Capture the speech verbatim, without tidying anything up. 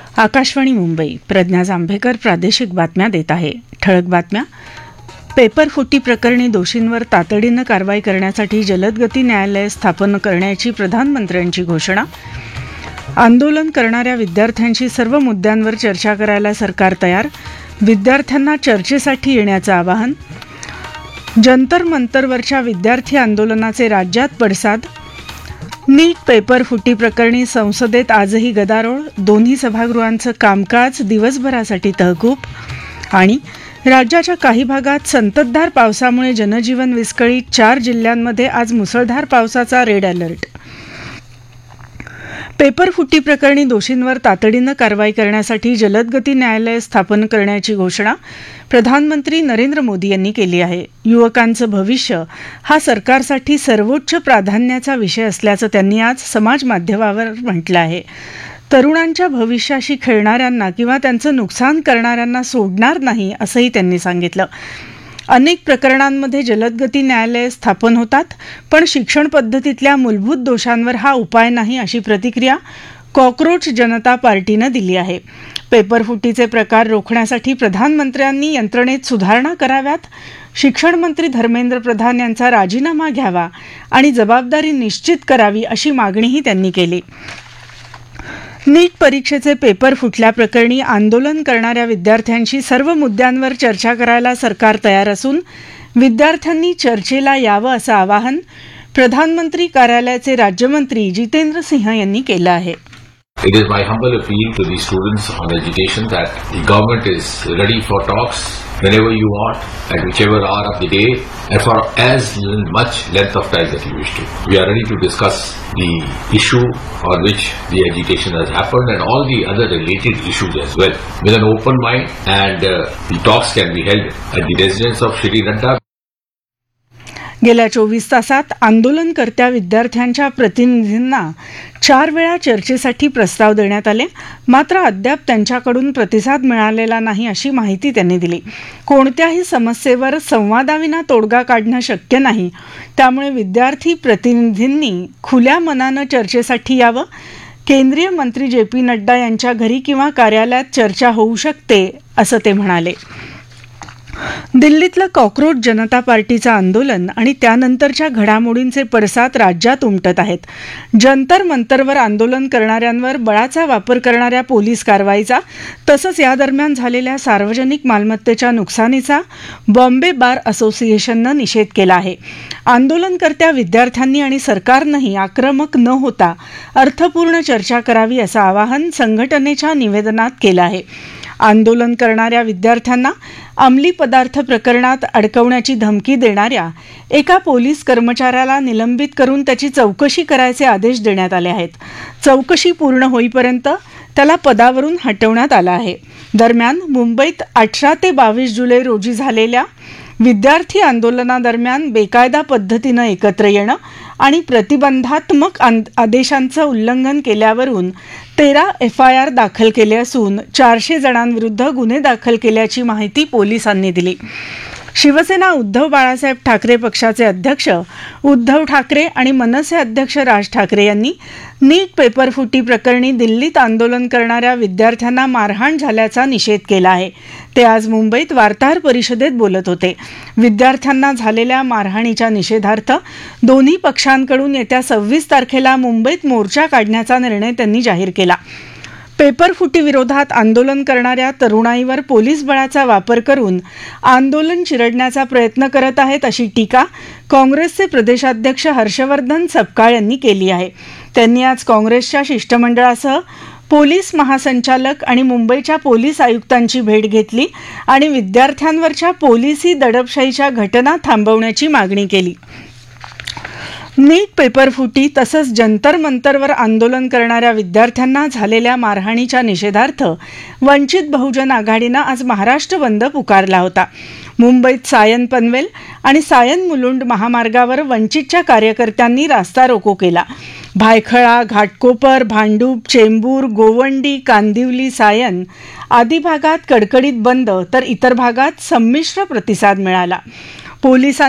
आकाशवाणी मुंबई. प्रज्ञा जांभेकर प्रादेशिक बातम्या देत आहे. ठळक बातम्या. पेपर फुटी प्रकरणी दोषींवर तातडीनं कारवाई करण्यासाठी जलदगती न्यायालय स्थापन करण्याची प्रधानमंत्र्यांची घोषणा. आंदोलन करणाऱ्या विद्यार्थ्यांशी सर्व मुद्द्यांवर चर्चा करायला सरकार तयार. विद्यार्थ्यांना चर्चेसाठी येण्याचं आवाहन. जंतर मंतरवरच्या विद्यार्थी आंदोलनाचे राज्यात पडसाद. नीट पेपर फुटी प्रकरणी संसदेत आजही गदारोळ. दोन्ही सभागृहांचं कामकाज दिवसभरासाठी तहकूब. आणि राज्याच्या काही भागात संततधार पावसामुळे जनजीवन विस्कळीत. चार जिल्ह्यांमध्ये आज मुसळधार पावसाचा रेड अलर्ट. पेपर फुटी प्रकरणी दोषींवर तातडीनं कारवाई करण्यासाठी जलदगती न्यायालय स्थापन करण्याची घोषणा प्रधानमंत्री नरेंद्र मोदी यांनी केली आहे. युवकांचं भविष्य हा सरकारसाठी सर्वोच्च प्राधान्याचा विषय असल्याचं त्यांनी आज समाजमाध्यमावर म्हटलं आहे. तरुणांच्या भविष्याशी खेळणाऱ्यांना किंवा त्यांचं नुकसान करणाऱ्यांना सोडणार नाही असंही त्यांनी सांगितलं. अनेक प्रकरणांमध्ये जलदगती न्यायालय स्थापन होतात, पण शिक्षण पद्धतीतल्या मूलभूत दोषांवर हा उपाय नाही, अशी प्रतिक्रिया कॉक्रोच जनता पार्टीनं दिली आहे. पेपर फुटीचे प्रकार रोखण्यासाठी प्रधानमंत्र्यांनी यंत्रणेत सुधारणा कराव्यात. शिक्षण मंत्री धर्मेंद्र प्रधान यांचा राजीनामा घ्यावा आणि जबाबदारी निश्चित करावी, अशी मागणीही त्यांनी केली. नीट परीक्षेचे पेपर फुटल्याप्रकरणी आंदोलन करणाऱ्या विद्यार्थ्यांशी सर्व मुद्द्यांवर चर्चा करायला सरकार तयार असून विद्यार्थ्यांनी चर्चेला यावं असं आवाहन प्रधानमंत्री कार्यालयाचे राज्यमंत्री जितेंद्र सिंह यांनी केलं आहे. It is my humble appeal to the students on education that the government is ready for talks whenever you want, at whichever hour of the day, and for as much length of time that you wish to. We are ready to discuss the issue on which the education has happened and all the other related issues as well with an open mind, and uh, the talks can be held at the residence of Shri Nadda. गेल्या चोवीस तासात आंदोलनकर्त्या विद्यार्थ्यांच्या प्रतिनिधींना चार वेळा चर्चेसाठी प्रस्ताव देण्यात आले, मात्र अद्याप त्यांच्याकडून प्रतिसाद मिळालेला नाही, अशी माहिती त्यांनी दिली. कोणत्याही समस्येवर संवादाविना तोडगा काढणं शक्य नाही, त्यामुळे विद्यार्थी प्रतिनिधींनी खुल्या मनानं चर्चेसाठी यावं. केंद्रीय मंत्री जे पी नड्डा यांच्या घरी किंवा कार्यालयात चर्चा होऊ शकते, असं ते म्हणाले. दिल्लीतलं कॉक्रोच जनता पार्टीचं आंदोलन आणि त्यानंतरच्या घडामोडींचे पडसाद राज्यात उमटत आहेत. जंतर मंतरवर आंदोलन करणाऱ्यांवर बळाचा वापर करणाऱ्या पोलीस कारवाईचा तसंच या दरम्यान झालेल्या सार्वजनिक मालमत्तेच्या नुकसानीचा बॉम्बे बार असोसिएशननं निषेध केला आहे. आंदोलनकर्त्या विद्यार्थ्यांनी आणि सरकारनंही आक्रमक न होता अर्थपूर्ण चर्चा करावी, असं आवाहन संघटनेच्या निवेदनात केलं आहे. आंदोलन करणाऱ्या विद्यार्थ्यांना अंमली पदार्थ प्रकरणात अडकवण्याची धमकी देणाऱ्या एका पोलीस कर्मचाऱ्याला निलंबित करून त्याची चौकशी करायचे आदेश देण्यात आले आहेत. चौकशी पूर्ण होईपर्यंत त्याला पदावरून हटवण्यात आलं आहे. दरम्यान मुंबईत अठरा ते बावीस जुलै रोजी झालेल्या विद्यार्थी आंदोलनादरम्यान बेकायदा पद्धतीनं एकत्र येणं आणि प्रतिबंधात्मक आदेशांचं उल्लंघन केल्यावरून तेरा एफ आय आर दाखल केले असून चारशे जणांविरुद्ध गुन्हे दाखल केल्याची माहिती पोलिसांनी दिली. शिवसेना उद्धव बाळासाहेब ठाकरे पक्षाचे अध्यक्ष उद्धव ठाकरे आणि मनसे अध्यक्ष राज ठाकरे यांनी नीट पेपर फुटी प्रकरणी दिल्लीत आंदोलन करणाऱ्या विद्यार्थ्यांना मारहाण झाल्याचा निषेध केला आहे. ते आज मुंबईत वार्ताहर परिषदेत बोलत होते. विद्यार्थ्यांना झालेल्या मारहाणीच्या निषेधार्थ दोन्ही पक्षांकडून येत्या सव्वीस तारखेला मुंबईत मोर्चा काढण्याचा निर्णय त्यांनी जाहीर केला. पेपर फुटी विरोधात आंदोलन करणाऱ्या तरुणाईवर पोलीस बळाचा वापर करून आंदोलन चिरडण्याचा प्रयत्न करत आहेत, अशी टीका काँग्रेसचे प्रदेशाध्यक्ष हर्षवर्धन सपकाळ यांनी केली आहे. त्यांनी आज काँग्रेसच्या शिष्टमंडळासह पोलीस महासंचालक आणि मुंबईच्या पोलीस आयुक्तांची भेट घेतली आणि विद्यार्थ्यांवरच्या पोलिसी दडपशाहीच्या घटना थांबवण्याची मागणी केली. नीट पेपर फुटी तसंच जंतर मंतरवर आंदोलन करणाऱ्या विद्यार्थ्यांना झालेल्या मारहाणीच्या निषेधार्थ वंचित बहुजन आघाडीनं आज महाराष्ट्र बंद पुकारला होता. मुंबईत सायन पनवेल आणि सायन मुलुंड महामार्गावर वंचितच्या कार्यकर्त्यांनी रास्ता रोको केला. भायखळा, घाटकोपर, भांडूप, चेंबूर, गोवंडी, कांदिवली, सायन आदी भागात कडकडीत बंद तर इतर भागात संमिश्र प्रतिसाद मिळाला. पोलिसांनी